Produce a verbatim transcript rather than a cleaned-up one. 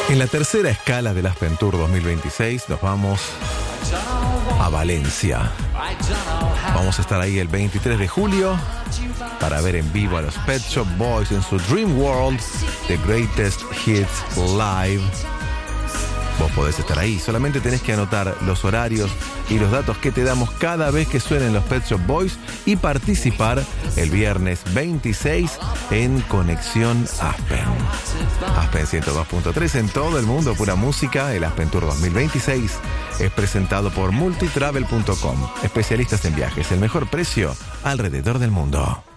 En la tercera escala del Aspen Tour dos mil veintiséis nos vamos a Valencia. Vamos a estar ahí el veintitrés de julio para ver en vivo a los Pet Shop Boys en su Dream World, The Greatest Hits Live. Vos podés estar ahí, solamente tenés que anotar los horarios y los datos que te damos cada vez que suenen los Pet Shop Boys y participar el viernes veintiséis en Conexión Aspen. Aspen ciento dos punto tres en todo el mundo, pura música. El Aspen Tour dos mil veintiséis es presentado por multitravel punto com. Especialistas en viajes, el mejor precio alrededor del mundo.